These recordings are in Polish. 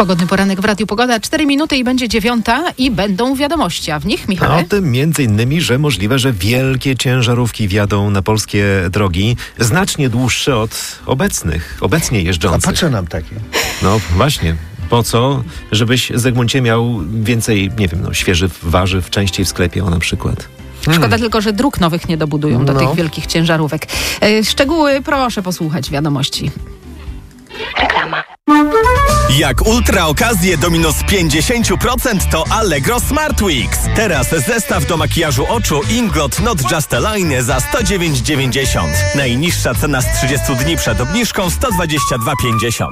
Pogodny poranek w Radiu Pogoda. 4 minuty i będzie 9 i będą wiadomości, a w nich, Michał. O tym między innymi, że możliwe, że wielkie ciężarówki wjadą na polskie drogi, znacznie dłuższe od obecnie jeżdżących. A po co nam takie? No właśnie. Po co? Żebyś, Zygmuncie, miał więcej, nie wiem, świeżych warzyw częściej w sklepie, na przykład. Szkoda tylko, że dróg nowych nie dobudują do tych wielkich ciężarówek. Szczegóły proszę posłuchać wiadomości. Reklama. Jak ultra okazje do minus 50% to Allegro Smart Weeks. Teraz zestaw do makijażu oczu Inglot Not Just a Line za 109,90. Najniższa cena z 30 dni przed obniżką 122,50.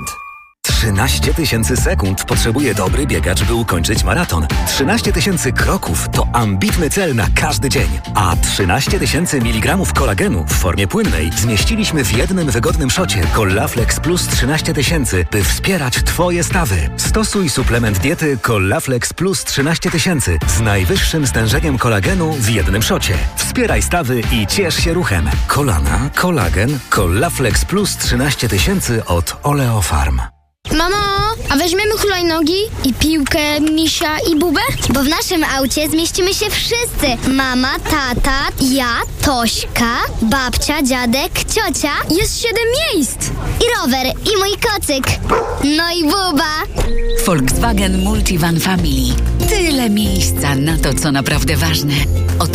13 000 sekund potrzebuje dobry biegacz, by ukończyć maraton. 13 000 kroków to ambitny cel na każdy dzień. A 13 000 mg kolagenu w formie płynnej zmieściliśmy w jednym wygodnym szocie Collaflex Plus 13 000, by wspierać Twoje stawy. Stosuj suplement diety Collaflex Plus 13 000 z najwyższym stężeniem kolagenu w jednym szocie. Wspieraj stawy i ciesz się ruchem. Kolana, kolagen, Collaflex Plus 13 000 od Oleofarm. Mamo, a weźmiemy hulajnogi i piłkę, misia i bubę? Bo w naszym aucie zmieścimy się wszyscy. Mama, tata, ja, Tośka, babcia, dziadek, ciocia. Jest 7 miejsc. I rower, i mój kocyk. No i buba. Volkswagen Multivan Family. Tyle miejsca na to, co naprawdę ważne. Od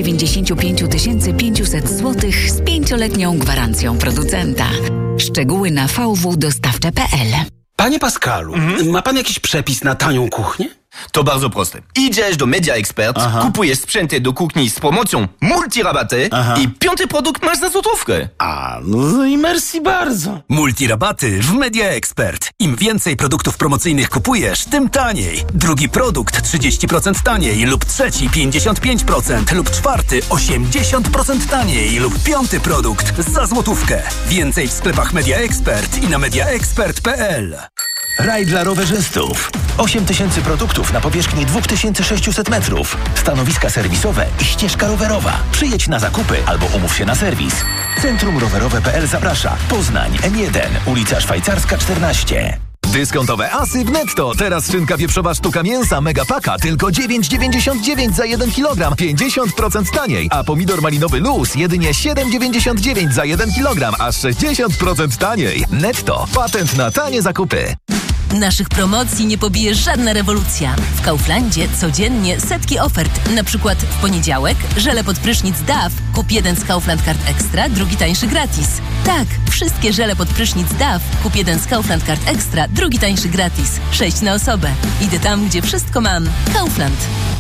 195 500 zł z 5-letnią gwarancją producenta. Szczegóły na www.dostawcze.pl. Panie Pascalu, ma pan jakiś przepis na tanią kuchnię? To bardzo proste. Idziesz do Media Expert, kupujesz sprzęty do kuchni z promocją multirabaty i 5. produkt masz za złotówkę. No i merci bardzo. Multirabaty w Media Expert. Im więcej produktów promocyjnych kupujesz, tym taniej. Drugi produkt 30% taniej lub trzeci 55% lub czwarty 80% taniej lub 5. produkt za złotówkę. Więcej w sklepach Media Expert i na mediaexpert.pl. Raj dla rowerzystów. 8000 produktów na powierzchni 2600 metrów. Stanowiska serwisowe i ścieżka rowerowa. Przyjedź na zakupy albo umów się na serwis. Centrum Rowerowe.pl zaprasza. Poznań, M1, ulica Szwajcarska 14. Dyskontowe asy w Netto. Teraz szynka wieprzowa sztuka mięsa Megapaka tylko 9,99 za 1 kg. 50% taniej. A pomidor malinowy Luz jedynie 7,99 za 1 kg. Aż 60% taniej. Netto. Patent na tanie zakupy. Naszych promocji nie pobije żadna rewolucja. W Kauflandzie codziennie setki ofert. Na przykład w poniedziałek żele pod prysznic DAF. Kup jeden z Kaufland Card Extra, drugi tańszy gratis. Tak, wszystkie żele pod prysznic DAF. Kup jeden z Kaufland Card Extra, drugi tańszy gratis. 6 na osobę. Idę tam, gdzie wszystko mam. Kaufland.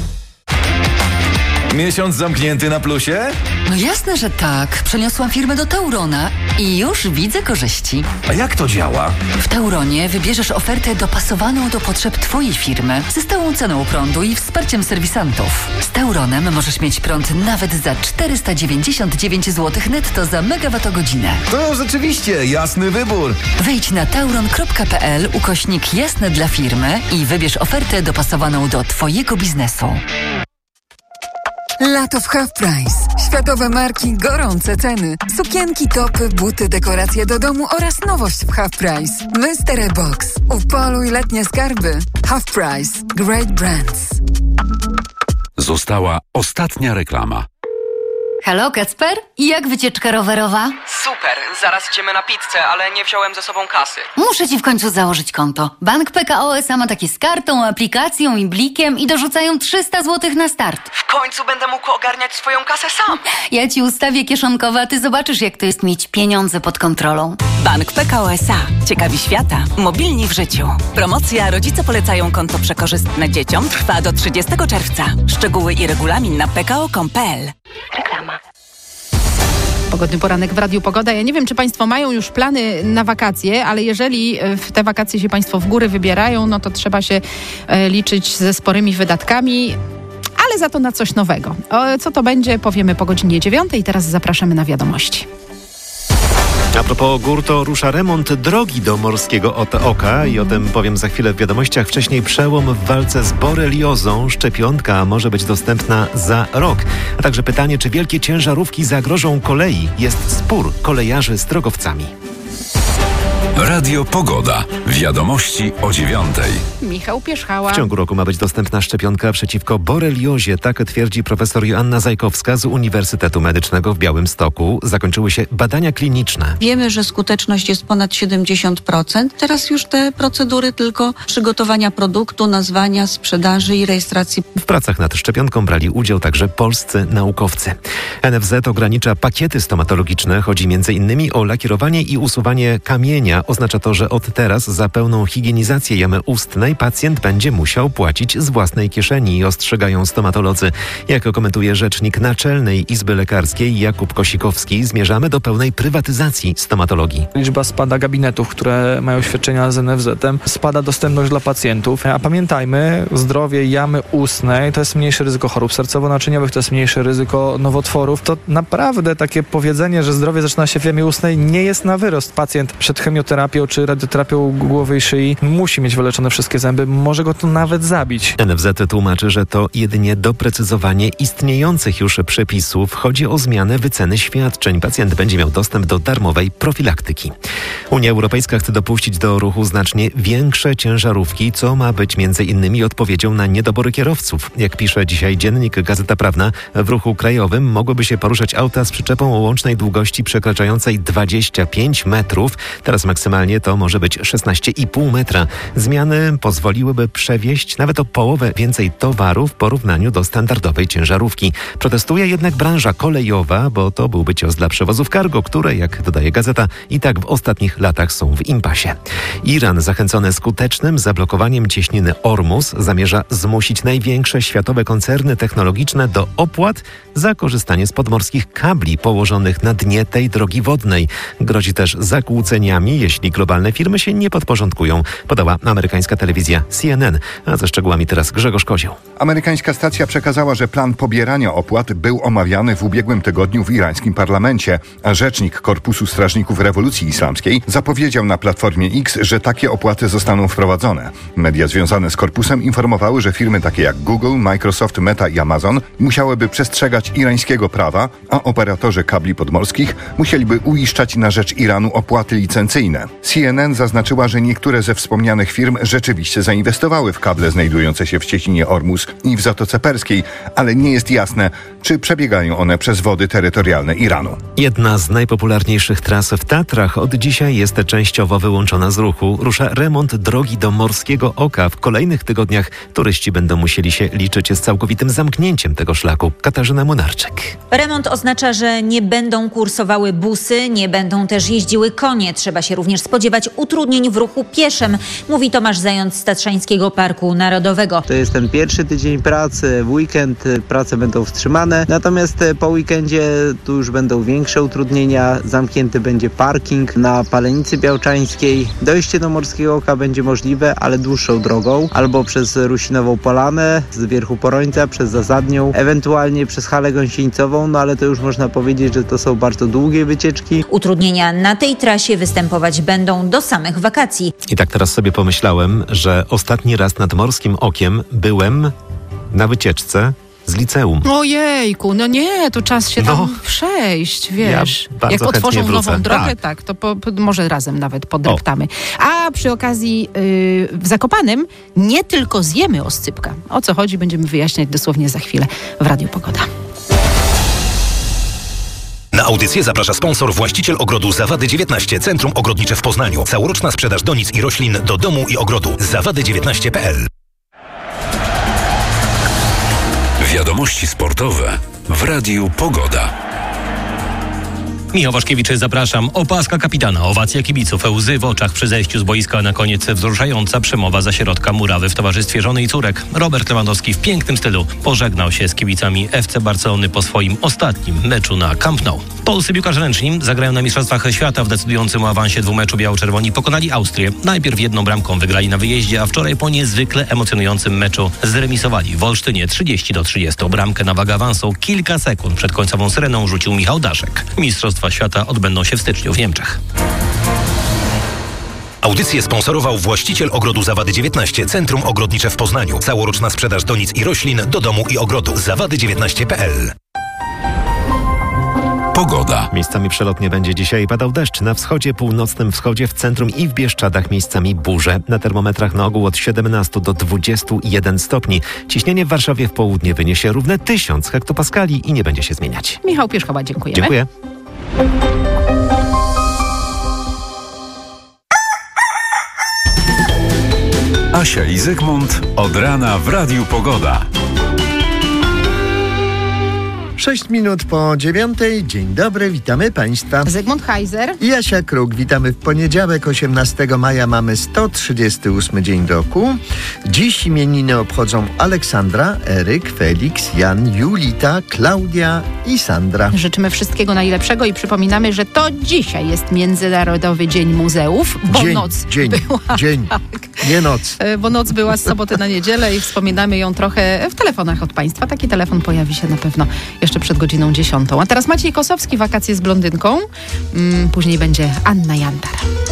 Miesiąc zamknięty na plusie? No jasne, że tak. Przeniosłam firmę do Taurona i już widzę korzyści. A jak to działa? W Tauronie wybierzesz ofertę dopasowaną do potrzeb Twojej firmy, ze stałą ceną prądu i wsparciem serwisantów. Z Tauronem możesz mieć prąd nawet za 499 zł netto za megawattogodzinę. To rzeczywiście jasny wybór. Wejdź na tauron.pl /jasne dla firmy i wybierz ofertę dopasowaną do Twojego biznesu. Lato w Half Price. Światowe marki, gorące ceny. Sukienki, topy, buty, dekoracje do domu oraz nowość w Half Price. Mystery Box. Upoluj letnie skarby. Half Price. Great brands. Została ostatnia reklama. Halo, Kacper? I jak wycieczka rowerowa? Super, zaraz idziemy na pizzę, ale nie wziąłem ze sobą kasy. Muszę ci w końcu założyć konto. Bank PKO SA ma takie z kartą, aplikacją i blikiem i dorzucają 300 zł na start. W końcu będę mógł ogarniać swoją kasę sam. Ja ci ustawię kieszonkowe, a ty zobaczysz, jak to jest mieć pieniądze pod kontrolą. Bank PKO SA. Ciekawi świata. Mobilni w życiu. Promocja Rodzice polecają konto przekorzystne dzieciom trwa do 30 czerwca. Szczegóły i regulamin na pko.com.pl. Reklama. Pogodny poranek w Radiu Pogoda. Ja nie wiem, czy Państwo mają już plany na wakacje, ale jeżeli w te wakacje się Państwo w góry wybierają, no to trzeba się liczyć ze sporymi wydatkami, ale za to na coś nowego. Co to będzie, powiemy po godzinie 9. Teraz zapraszamy na wiadomości. A propos gór, to rusza remont drogi do Morskiego Oka i o tym powiem za chwilę w wiadomościach. Wcześniej przełom w walce z boreliozą. Szczepionka może być dostępna za rok. A także pytanie, czy wielkie ciężarówki zagrożą kolei? Jest spór kolejarzy z drogowcami. Radio Pogoda. Wiadomości o 9:00. Michał Pierzchała. W ciągu roku ma być dostępna szczepionka przeciwko boreliozie, tak twierdzi profesor Joanna Zajkowska z Uniwersytetu Medycznego w Białymstoku. Zakończyły się badania kliniczne. Wiemy, że skuteczność jest ponad 70%. Teraz już te procedury tylko przygotowania produktu, nazwania, sprzedaży i rejestracji. W pracach nad szczepionką brali udział także polscy naukowcy. NFZ ogranicza pakiety stomatologiczne. Chodzi m.in. o lakierowanie i usuwanie kamienia. Oznacza to, że od teraz za pełną higienizację jamy ustnej pacjent będzie musiał płacić z własnej kieszeni, ostrzegają stomatolodzy. Jak komentuje rzecznik Naczelnej Izby Lekarskiej Jakub Kosikowski, zmierzamy do pełnej prywatyzacji stomatologii. Liczba spada gabinetów, które mają świadczenia z NFZ-em, spada dostępność dla pacjentów. A pamiętajmy, zdrowie jamy ustnej to jest mniejsze ryzyko chorób sercowo-naczyniowych, to jest mniejsze ryzyko nowotworów. To naprawdę takie powiedzenie, że zdrowie zaczyna się w jamie ustnej, nie jest na wyrost. Pacjent przed chemioterapią czy radioterapią głowy i szyi musi mieć wyleczone wszystkie zęby, może go to nawet zabić. NFZ tłumaczy, że to jedynie doprecyzowanie istniejących już przepisów. Chodzi o zmianę wyceny świadczeń. Pacjent będzie miał dostęp do darmowej profilaktyki. Unia Europejska chce dopuścić do ruchu znacznie większe ciężarówki, co ma być m.in. odpowiedzią na niedobory kierowców. Jak pisze dzisiaj dziennik Gazeta Prawna, w ruchu krajowym mogłyby się poruszać auta z przyczepą o łącznej długości przekraczającej 25 metrów. Teraz maksymalnie to może być 16,5 metra. Zmiany pozwoliłyby przewieźć nawet o połowę więcej towaru w porównaniu do standardowej ciężarówki. Protestuje jednak branża kolejowa, bo to byłby cios dla przewozów cargo, które, jak dodaje gazeta, i tak w ostatnich latach są w impasie. Iran, zachęcony skutecznym zablokowaniem cieśniny Ormus, zamierza zmusić największe światowe koncerny technologiczne do opłat za korzystanie z podmorskich kabli położonych na dnie tej drogi wodnej. Grozi też zakłóceniami, jeśli globalne firmy się nie podporządkują, podała amerykańska telewizja CNN. A ze szczegółami teraz Grzegorz Kozioł. Amerykańska stacja przekazała, że plan pobierania opłat był omawiany w ubiegłym tygodniu w irańskim parlamencie, a rzecznik Korpusu Strażników Rewolucji Islamskiej zapowiedział na Platformie X, że takie opłaty zostaną wprowadzone. Media związane z korpusem informowały, że firmy takie jak Google, Microsoft, Meta i Amazon musiałyby przestrzegać irańskiego prawa, a operatorzy kabli podmorskich musieliby uiszczać na rzecz Iranu opłaty licencyjne. CNN zaznaczyła, że niektóre ze wspomnianych firm rzeczywiście zainwestowały w kable znajdujące się w cieśninie Ormus i w Zatoce Perskiej, ale nie jest jasne, czy przebiegają one przez wody terytorialne Iranu. Jedna z najpopularniejszych tras w Tatrach od dzisiaj jest częściowo wyłączona z ruchu. Rusza remont drogi do Morskiego Oka. W kolejnych tygodniach turyści będą musieli się liczyć z całkowitym zamknięciem tego szlaku. Katarzyna Munarczyk. Remont oznacza, że nie będą kursowały busy, nie będą też jeździły konie. Trzeba się również spodziewać utrudnień w ruchu pieszym, mówi Tomasz Zając z Tatrzańskiego Parku Narodowego. To jest ten pierwszy tydzień pracy, w weekend prace będą wstrzymane, natomiast po weekendzie tu już będą większe utrudnienia. Zamknięty będzie parking na Palenicy Białczańskiej. Dojście do Morskiego Oka będzie możliwe, ale dłuższą drogą, albo przez Rusinową Polanę, z Wierchu Porońca, przez Zasadnią, ewentualnie przez Halę Gąsienicową, no ale to już można powiedzieć, że to są bardzo długie wycieczki. Utrudnienia na tej trasie występować będą do samych wakacji. I tak teraz sobie pomyślałem, że ostatni raz nad Morskim Okiem byłem na wycieczce z liceum. Ojejku, no nie, to czas się tam przejść, wiesz. Ja jak otworzą nową drogę, tak, to może razem nawet podreptamy. A przy okazji w Zakopanem nie tylko zjemy oscypka. O co chodzi, będziemy wyjaśniać dosłownie za chwilę w Radiu Pogoda. Na audycję zaprasza sponsor, właściciel ogrodu Zawady 19, Centrum Ogrodnicze w Poznaniu. Całoroczna sprzedaż donic i roślin do domu i ogrodu. zawady19.pl. Wiadomości sportowe w Radiu Pogoda. Michał Waszkiewicz, zapraszam. Opaska kapitana, owacja kibiców, łzy w oczach przy zejściu z boiska, na koniec wzruszająca przemowa za środka murawy w towarzystwie żony i córek. Robert Lewandowski w pięknym stylu pożegnał się z kibicami FC Barcelony po swoim ostatnim meczu na Camp Nou. Polscy piłkarze ręczni zagrają na Mistrzostwach Świata w decydującym o awansie dwumeczu. Biało-czerwoni pokonali Austrię. Najpierw jedną bramką wygrali na wyjeździe, a wczoraj po niezwykle emocjonującym meczu zremisowali w Olsztynie 30-30. Bramkę na wagę awansu kilka sekund przed końcową syreną rzucił Michał Daszek. Mistrzostwa Świata odbędą się w styczniu w Niemczech. Audycję sponsorował właściciel ogrodu Zawady 19, Centrum Ogrodnicze w Poznaniu. Całoroczna sprzedaż donic i roślin do domu i ogrodu. zawady19.pl. Pogoda. Miejscami przelotnie będzie dzisiaj padał deszcz. Na wschodzie, północnym wschodzie, w centrum i w Bieszczadach miejscami burze. Na termometrach na ogół od 17 do 21 stopni. Ciśnienie w Warszawie w południe wyniesie równe 1000 hektopaskali i nie będzie się zmieniać. Michał Pierzchowa, dziękujemy. Dziękuję. Asia i Zygmunt od rana w Radiu Pogoda. 6 minut po 9. Dzień dobry, witamy Państwa. Zygmunt Heiser i Asia Kruk. Witamy w poniedziałek, 18 maja. Mamy 138 dzień roku. Dziś imieniny obchodzą Aleksandra, Eryk, Felix, Jan, Julita, Klaudia i Sandra. Życzymy wszystkiego najlepszego i przypominamy, że to dzisiaj jest Międzynarodowy Dzień Muzeów, bo noc była... nie noc. Bo noc była z soboty na niedzielę i wspominamy ją trochę w telefonach od Państwa. Taki telefon pojawi się na pewno jeszcze przed godziną 10. A teraz Maciej Kosowski, wakacje z blondynką. Później będzie Anna Jantar.